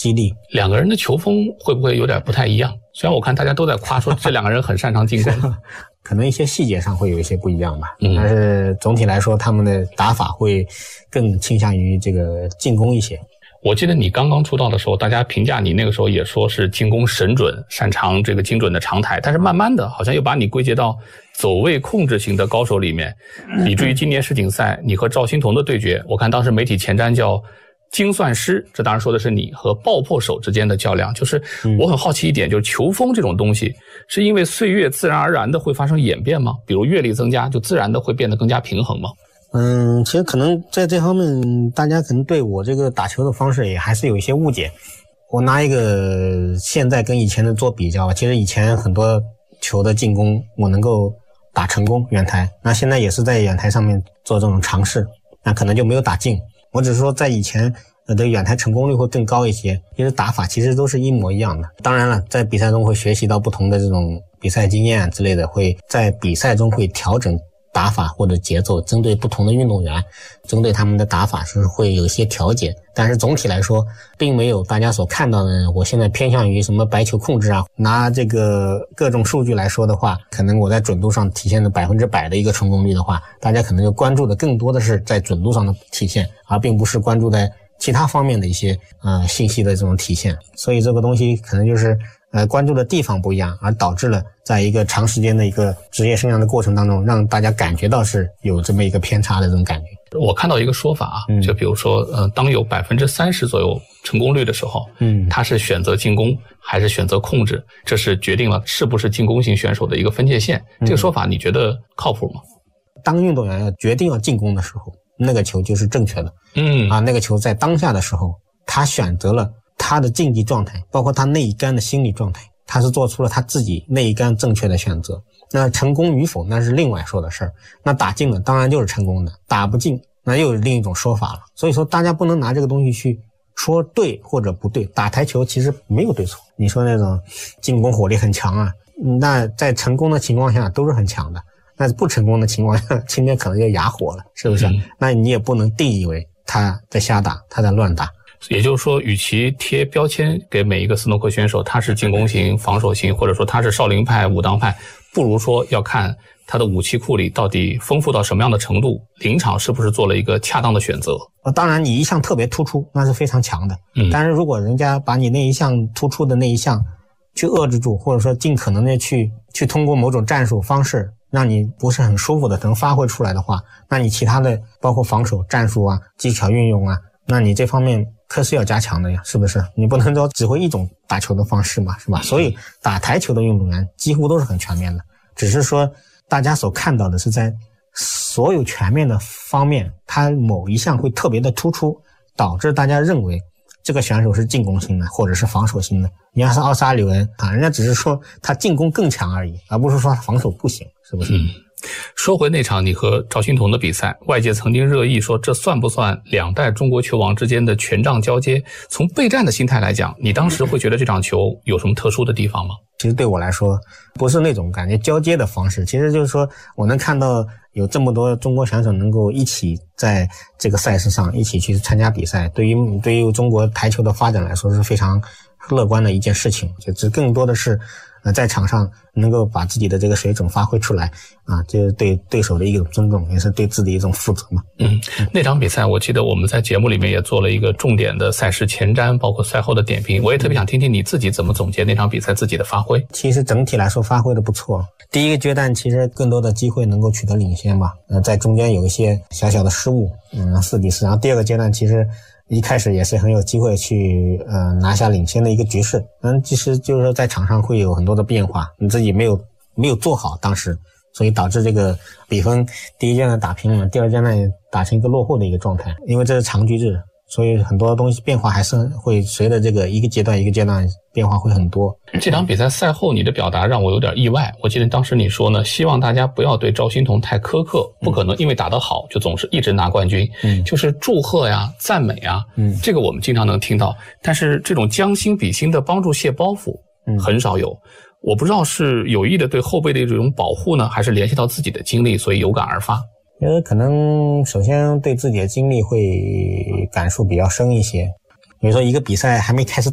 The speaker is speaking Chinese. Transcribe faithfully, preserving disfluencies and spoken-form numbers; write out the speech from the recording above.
激励。 两个人的球风会不会有点不太一样？虽然我看大家都在夸说这两个人很擅长进攻， 可能一些细节上会有一些不一样吧。嗯，但是总体来说，他们的打法会更倾向于这个进攻一些。 我记得你刚刚出道的时候，大家评价你那个时候也说是进攻神准，擅长这个精准的长台，但是慢慢的好像又把你归结到走位控制型的高手里面，以至于今年世锦赛你和赵心童的对决，我看当时媒体前瞻叫精算师，这当然说的是你和爆破手之间的较量。就是我很好奇一点，就是球风这种东西是因为岁月自然而然的会发生演变吗？比如阅历增加就自然的会变得更加平衡吗？ 嗯，其实可能在这方面大家可能对我这个打球的方式也还是有一些误解。我拿一个现在跟以前的做比较，其实以前很多球的进攻我能够打成功远台，那现在也是在远台上面做这种尝试，那可能就没有打进。我只是说在以前呃的远台成功率会更高一些，其实打法其实都是一模一样的。当然了，在比赛中会学习到不同的这种比赛经验之类的，会在比赛中会调整打法或者节奏，针对不同的运动员，针对他们的打法是会有一些调节，但是总体来说并没有大家所看到的我现在偏向于什么白球控制啊。拿这个各种数据来说的话，可能我在准度上体现的百分之百的一个成功率的话，大家可能就关注的更多的是在准度上的体现，而并不是关注在其他方面的一些呃信息的这种体现。所以这个东西可能就是呃关注的地方不一样，而导致了在一个长时间的一个职业生涯的过程当中，让大家感觉到是有这么一个偏差的这种感觉。 我看到一个说法啊，嗯、就比如说呃当有百分之三十左右成功率的时候，嗯，他是选择进攻还是选择控制，这是决定了是不是进攻型选手的一个分界线。这个说法你觉得靠谱吗？ 当运动员要决定要进攻的时候，那个球就是正确的。嗯啊，那个球在当下的时候，他选择了他的竞技状态，包括他那一杆的心理状态，他是做出了他自己那一杆正确的选择。那成功与否那是另外说的事儿。那打进了当然就是成功的，打不进那又是另一种说法了。所以说大家不能拿这个东西去说对或者不对。打台球其实没有对错。你说那种进攻火力很强啊，那在成功的情况下都是很强的。那不成功的情况下，今天可能就哑火了，是不是？嗯、那你也不能定义为他在瞎打，他在乱打。 也就是说，与其贴标签给每一个斯诺克选手，他是进攻型、防守型，或者说他是少林派、武当派，不如说要看他的武器库里到底丰富到什么样的程度，临场是不是做了一个恰当的选择。 当然，你一项特别突出，那是非常强的。嗯，但是如果人家把你那一项突出的那一项去遏制住，或者说尽可能的去去通过某种战术方式，让你不是很舒服的能发挥出来的话，那你其他的包括防守战术啊、技巧运用啊，那你这方面可是要加强的呀，是不是？你不能说只会一种打球的方式嘛，是吧？所以打台球的运动员几乎都是很全面的，只是说大家所看到的是在所有全面的方面，他某一项会特别的突出，导致大家认为这个选手是进攻型的或者是防守型的。你要是奥沙里文啊，人家只是说他进攻更强而已，而不是说他防守不行，是不是？嗯， 说回那场你和赵心童的比赛，外界曾经热议说这算不算两代中国球王之间的权杖交接？从备战的心态来讲，你当时会觉得这场球有什么特殊的地方吗？ 其实对我来说不是那种感觉交接的方式，其实就是说我能看到有这么多中国选手能够一起在这个赛事上一起去参加比赛，对于对于中国台球的发展来说是非常乐观的一件事情，就这更多的是呃在场上能够把自己的这个水准发挥出来啊，这是对对手的一种尊重，也是对自己一种负责嘛。 嗯，那场比赛我记得我们在节目里面也做了一个重点的赛事前瞻，包括赛后的点评，我也特别想听听你自己怎么总结那场比赛自己的发挥。 其实整体来说发挥的不错，第一个阶段其实更多的机会能够取得领先吧，呃，在中间有一些小小的失误，嗯，四比四。然后第二个阶段其实一开始也是很有机会去呃拿下领先的一个局势，嗯，其实就是说在场上会有很多的变化，你自己没有没有做好当时，所以导致这个比分第一阶段打平了，第二阶段打成一个落后的一个状态。因为这是长局制，所以很多东西变化还是会随着这个一个阶段一个阶段变化会很多。 这场比赛赛后你的表达让我有点意外，我记得当时你说呢，希望大家不要对赵心童太苛刻，不可能因为打得好就总是一直拿冠军，嗯，就是祝贺呀、赞美呀，嗯，这个我们经常能听到，但是这种将心比心的帮助卸包袱，嗯，很少有。我不知道是有意的对后辈的这种保护呢，还是联系到自己的经历，所以有感而发。 因为可能首先对自己的经历会感触比较深一些，比如说一个比赛还没开始